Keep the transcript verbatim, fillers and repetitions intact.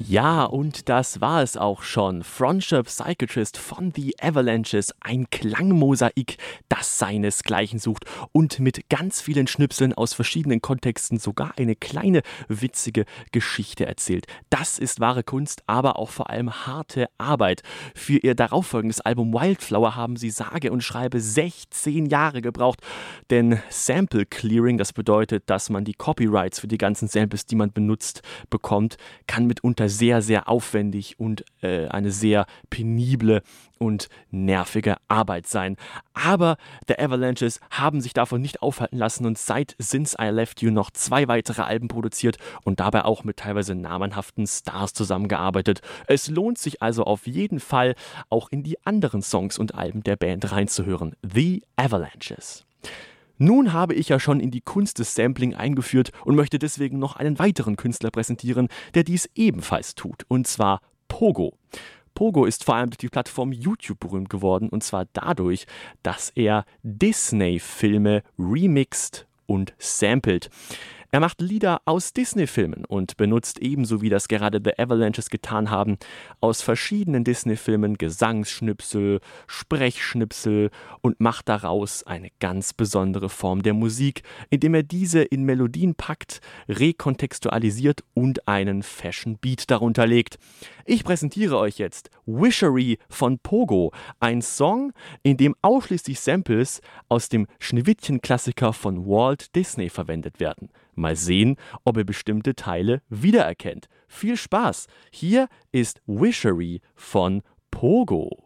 Ja, und das war es auch schon. Frontier Psychiatrist von The Avalanches, ein Klangmosaik, das seinesgleichen sucht und mit ganz vielen Schnipseln aus verschiedenen Kontexten sogar eine kleine, witzige Geschichte erzählt. Das ist wahre Kunst, aber auch vor allem harte Arbeit. Für ihr darauffolgendes Album Wildflower haben sie sage und schreibe sechzehn Jahre gebraucht, denn Sample Clearing, das bedeutet, dass man die Copyrights für die ganzen Samples, die man benutzt, bekommt, kann mitunter sehr, sehr aufwendig und äh, eine sehr penible und nervige Arbeit sein. Aber The Avalanches haben sich davon nicht aufhalten lassen und seit Since I Left You noch zwei weitere Alben produziert und dabei auch mit teilweise namenhaften Stars zusammengearbeitet. Es lohnt sich also auf jeden Fall, auch in die anderen Songs und Alben der Band reinzuhören. The Avalanches. Nun habe ich ja schon in die Kunst des Sampling eingeführt und möchte deswegen noch einen weiteren Künstler präsentieren, der dies ebenfalls tut, und zwar Pogo. Pogo ist vor allem durch die Plattform YouTube berühmt geworden, und zwar dadurch, dass er Disney-Filme remixt und samplet. Er macht Lieder aus Disney-Filmen und benutzt ebenso wie das gerade The Avalanches getan haben, aus verschiedenen Disney-Filmen Gesangsschnipsel, Sprechschnipsel und macht daraus eine ganz besondere Form der Musik, indem er diese in Melodien packt, rekontextualisiert und einen Fashion Beat darunter legt. Ich präsentiere euch jetzt Wishery von Pogo, ein Song, in dem ausschließlich Samples aus dem Schneewittchen-Klassiker von Walt Disney verwendet werden. Mal sehen, ob ihr bestimmte Teile wiedererkennt. Viel Spaß! Hier ist Wishery von Pogo.